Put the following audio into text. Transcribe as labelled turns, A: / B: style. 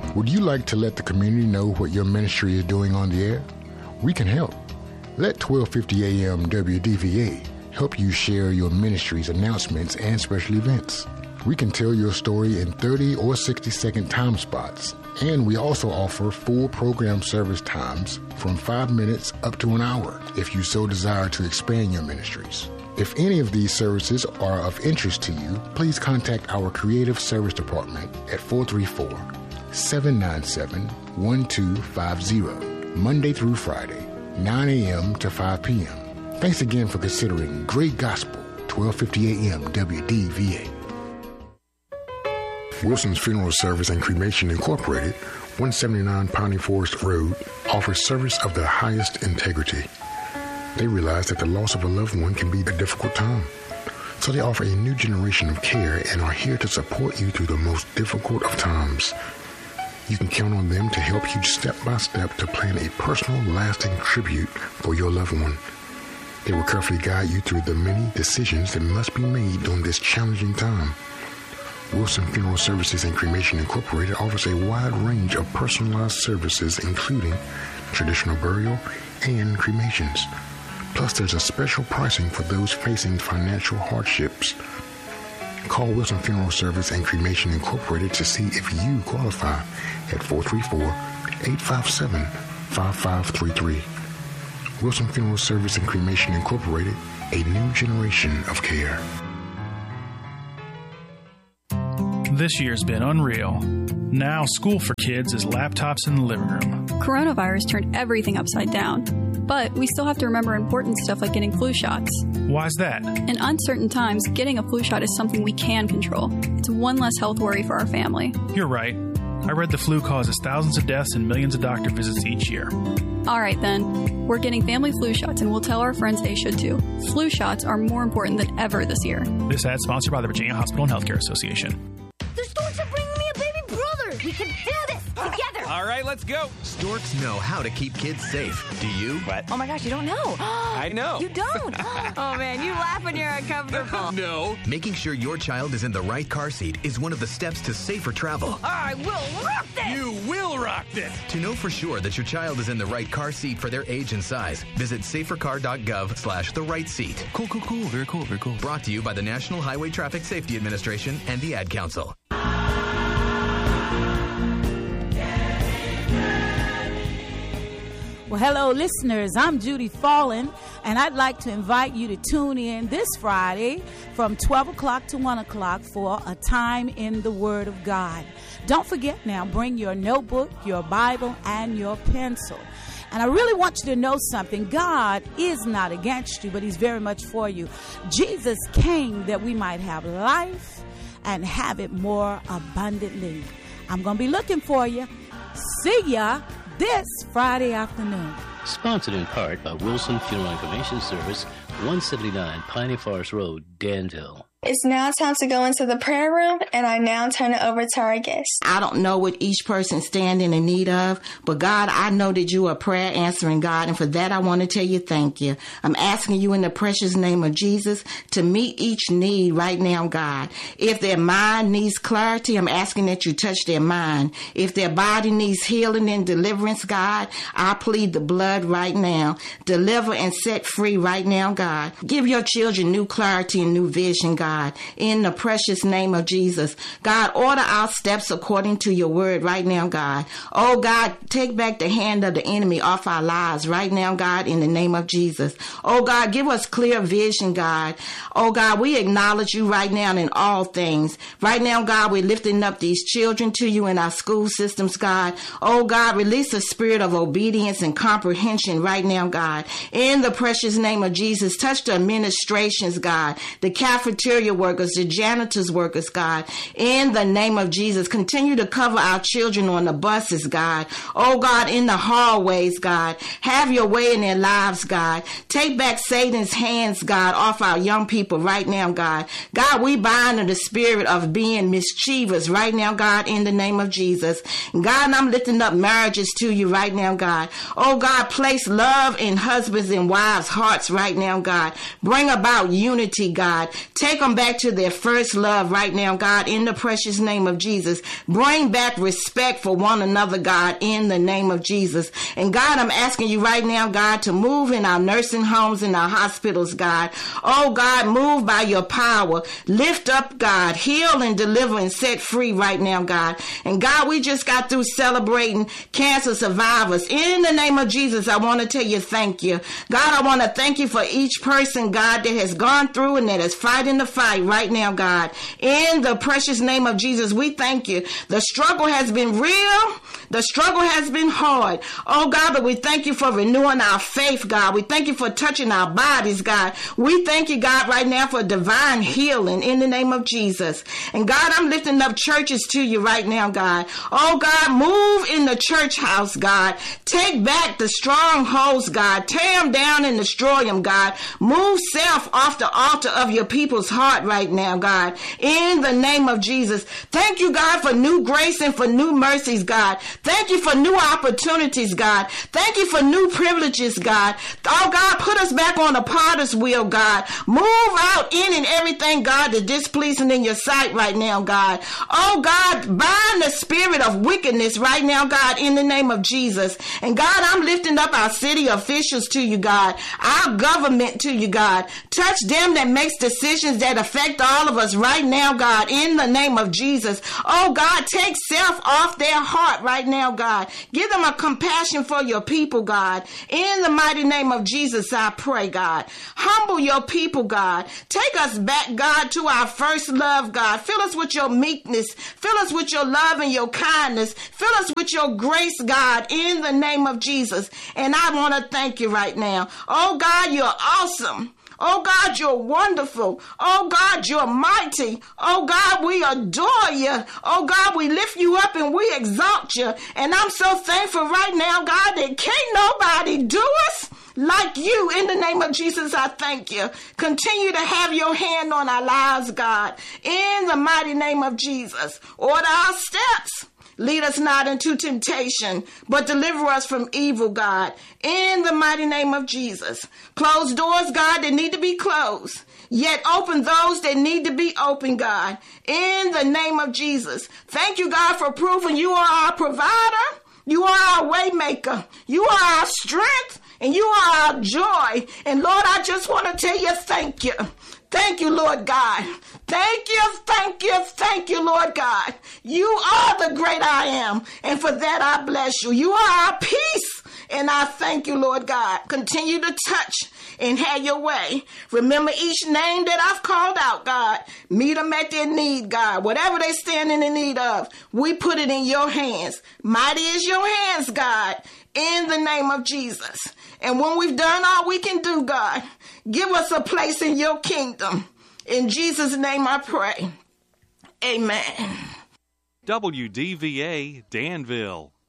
A: Would you like to let the community know what your ministry is doing on the air? We can help. Let 1250 AM WDVA help you share your ministry's announcements and special events. We can tell your story in 30 or 60-second time spots. And we also offer full program service times from 5 minutes up to an hour if you so desire to expand your ministries. If any of these services are of interest to you, please contact our Creative Service Department at 434-797-1250, Monday through Friday, 9 a.m. to 5 p.m. Thanks again for considering Great Gospel, 1250 AM WDVA. Wilson's Funeral Service and Cremation Incorporated, 179 Piney Forest Road, offers service of the highest integrity. They realize that the loss of a loved one can be a difficult time. So they offer a new generation of care and are here to support you through the most difficult of times. You can count on them to help you step by step to plan a personal, lasting tribute for your loved one. They will carefully guide you through the many decisions that must be made during this challenging time. Wilson Funeral Services and Cremation Incorporated offers a wide range of personalized services, including traditional burial and cremations. Plus, there's a special pricing for those facing financial hardships. Call Wilson Funeral Service and Cremation Incorporated to see if you qualify at 434-857-5533. Wilson Funeral Service and Cremation Incorporated, a new generation of care.
B: This year's been unreal. Now school for kids is laptops in the living room.
C: Coronavirus turned everything upside down. But we still have to remember important stuff like getting flu shots.
B: Why's that?
C: In uncertain times, getting a flu shot is something we can control. It's one less health worry for our family.
B: You're right. I read the flu causes thousands of deaths and millions of doctor visits each year.
C: All right, then. We're getting family flu shots, and we'll tell our friends they should too. Flu shots are more important than ever this year.
B: This ad sponsored by the Virginia Hospital and Healthcare Association.
D: The storks are bringing me a baby brother. We can do this together.
E: All right, let's go.
F: Storks know how to keep kids safe. Do you?
E: What?
D: Oh my gosh, you don't know.
E: I know.
D: You don't. Oh man, you laugh when you're uncomfortable.
E: No.
F: Making sure your child is in the right car seat is one of the steps to safer travel.
D: I will rock this.
E: You will rock this.
F: To know for sure that your child is in the right car seat for their age and size, visit safercar.gov/the-right-seat.
E: Cool. Very cool.
F: Brought to you by the National Highway Traffic Safety Administration and the Ad Council.
G: Well, hello, listeners. I'm Judy Fallon, and I'd like to invite you to tune in this Friday from 12 o'clock to 1 o'clock for A Time in the Word of God. Don't forget now, bring your notebook, your Bible, and your pencil. And I really want you to know something. God is not against you, but he's very much for you. Jesus came that we might have life and have it more abundantly. I'm going to be looking for you. See ya this Friday afternoon.
H: Sponsored in part by Wilson Funeral and Cremation Service, 179 Piney Forest Road, Danville.
I: It's now time to go into the prayer room, and I now turn it over to our guest.
J: I don't know what each person stands in need of, but God, I know that you are prayer answering God, and for that I want to tell you thank you. I'm asking you in the precious name of Jesus to meet each need right now, God. If their mind needs clarity, I'm asking that you touch their mind. If their body needs healing and deliverance, God, I plead the blood right now. Deliver and set free right now, God. Give your children new clarity and new vision, God. In the precious name of Jesus. God, order our steps according to your word right now, God. Oh, God, take back the hand of the enemy off our lives right now, God, in the name of Jesus. Oh, God, give us clear vision, God. Oh, God, we acknowledge you right now in all things. Right now, God, we're lifting up these children to you in our school systems, God. Oh, God, release a spirit of obedience and comprehension right now, God. In the precious name of Jesus, touch the administrations, God, the cafeteria workers, the janitors workers, God. In the name of Jesus, continue to cover our children on the buses, God. Oh, God, in the hallways, God. Have your way in their lives, God. Take back Satan's hands, God, off our young people right now, God. God, we bind the spirit of being mischievous right now, God, in the name of Jesus. God, I'm lifting up marriages to you right now, God. Oh, God, place love in husbands and wives' hearts right now, God. Bring about unity, God. Take them them back to their first love right now, God, in the precious name of Jesus. Bring back respect for one another, God, in the name of Jesus. And God, I'm asking you right now, God, to move in our nursing homes and our hospitals, God. Oh, God, move by your power. Lift up, God. Heal and deliver and set free right now, God. And God, we just got through celebrating cancer survivors. In the name of Jesus, I want to tell you thank you. God, I want to thank you for each person, God, that has gone through and that is fighting the fight right now, God. In the precious name of Jesus, we thank you. The struggle has been real. The struggle has been hard. Oh, God, but we thank you for renewing our faith, God. We thank you for touching our bodies, God. We thank you, God, right now for divine healing in the name of Jesus. And God, I'm lifting up churches to you right now, God. Oh, God, move in the church house, God. Take back the strongholds, God. Tear them down and destroy them, God. Move self off the altar of your people's heart right now, God. In the name of Jesus. Thank you, God, for new grace and for new mercies, God. Thank you for new opportunities, God. Thank you for new privileges, God. Oh, God, put us back on the potter's wheel, God. Move out in and everything, God, that's displeasing in your sight right now, God. Oh, God, bind the spirit of wickedness right now, God, in the name of Jesus. And God, I'm lifting up our city officials to you, God. Our government to you, God. Touch them that makes decisions that affect all of us right now, God, in the name of Jesus. Oh, God, take self off their heart right now, God. Give them a compassion for your people, God. In the mighty name of Jesus, I pray, God. Humble your people, God. Take us back, God, to our first love, God. Fill us with your meekness. Fill us with your love and your kindness. Fill us with your grace, God, in the name of Jesus. And I want to thank you right now. Oh, God, you're awesome. Oh, God, you're wonderful. Oh, God, you're mighty. Oh, God, we adore you. Oh, God, we lift you up and we exalt you. And I'm so thankful right now, God, that can't nobody do us like you. In the name of Jesus, I thank you. Continue to have your hand on our lives, God. In the mighty name of Jesus. Order our steps. Lead us not into temptation, but deliver us from evil, God. In the mighty name of Jesus. Close doors, God, that need to be closed. Yet open those that need to be open, God. In the name of Jesus. Thank you, God, for proving you are our provider. You are our way maker. You are our strength. And you are our joy. And Lord, I just want to tell you thank you. Thank you, Lord God. Thank you, thank you, thank you, Lord God. You are the great I am. And for that, I bless you. You are our peace. And I thank you, Lord God. Continue to touch and have your way. Remember each name that I've called out, God. Meet them at their need, God. Whatever they stand in the need of, we put it in your hands. Mighty is your hands, God, in the name of Jesus. And when we've done all we can do, God, give us a place in your kingdom. In Jesus' name I pray. Amen.
K: WDVA Danville.